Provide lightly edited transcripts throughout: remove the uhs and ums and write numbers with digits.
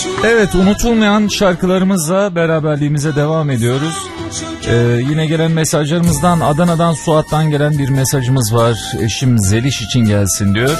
Evet, unutulmayan şarkılarımızla beraberliğimize devam ediyoruz. Yine gelen mesajlarımızdan Adana'dan Suat'tan gelen bir mesajımız var. Eşim Zeliş için gelsin diyor.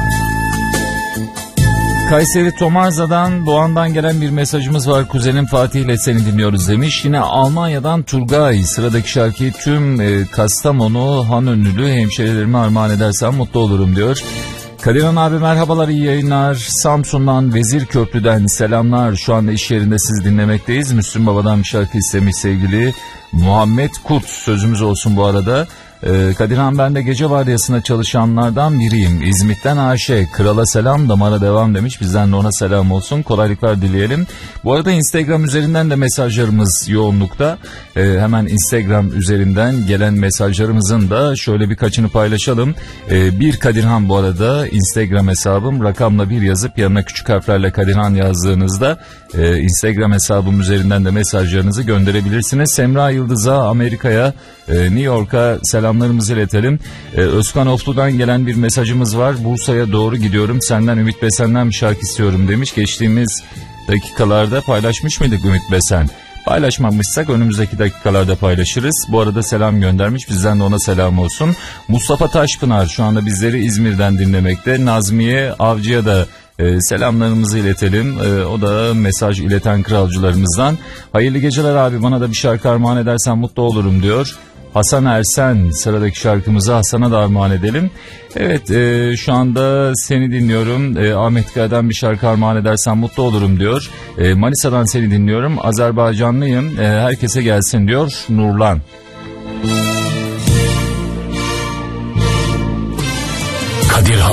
Kayseri Tomarza'dan Doğan'dan gelen bir mesajımız var. Kuzenim Fatih ile seni dinliyoruz demiş. Yine Almanya'dan Turgay, sıradaki şarkıyı tüm Kastamonu Hanönlülü hemşerilerime armağan edersem mutlu olurum diyor. Kadirhan abi merhabalar, iyi yayınlar. Samsun'dan Vezirköprü'den selamlar. Şu anda iş yerinde sizi dinlemekteyiz. Müslüm Baba'dan bir şarkı istemiş sevgili Muhammed Kurt. Sözümüz olsun bu arada. Kadirhan, ben de gece vardiyasında çalışanlardan biriyim. İzmit'ten Ayşe. Krala selam, damara devam demiş. Bizden de ona selam olsun. Kolaylıklar dileyelim. Bu arada Instagram üzerinden de mesajlarımız yoğunlukta. Hemen Instagram üzerinden gelen mesajlarımızın da şöyle birkaçını paylaşalım. Bir Kadirhan bu arada Instagram hesabım. Rakamla bir yazıp yanına küçük harflerle Kadirhan yazdığınızda Instagram hesabım üzerinden de mesajlarınızı gönderebilirsiniz. Semra Yıldız'a, Amerika'ya, New York'a selamlarımızı iletelim. Özkan Oflu'dan gelen bir mesajımız var. Bursa'ya doğru gidiyorum. Senden Ümit Besen'den bir şarkı istiyorum demiş. Geçtiğimiz dakikalarda paylaşmış mıydık Ümit Besen? Paylaşmamışsak önümüzdeki dakikalarda paylaşırız. Bu arada selam göndermiş. Bizden de ona selam olsun. Mustafa Taşpınar şu anda bizleri İzmir'den dinlemekte. Nazmiye Avcı'ya da selamlarımızı iletelim. O da mesaj ileten kralcılarımızdan. Hayırlı geceler abi, bana da bir şarkı armağan edersen mutlu olurum diyor. Hasan Ersen, sıradaki şarkımızı Hasan'a da armağan edelim. Evet, şu anda seni dinliyorum. Ahmet Kaya'dan bir şarkı armağan edersen mutlu olurum diyor. Manisa'dan seni dinliyorum. Azerbaycanlıyım. Herkese gelsin diyor Nurlan. Kadir